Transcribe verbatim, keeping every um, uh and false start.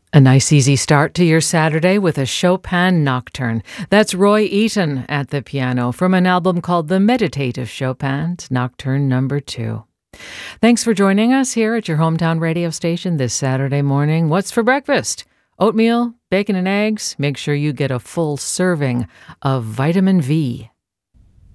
A nice easy start to your Saturday with a Chopin Nocturne. That's Roy Eaton at the piano from an album called The Meditative Chopin, Nocturne number two. Thanks for joining us here at your hometown radio station this Saturday morning. What's for breakfast? Oatmeal, bacon and eggs. Make sure you get a full serving of vitamin V.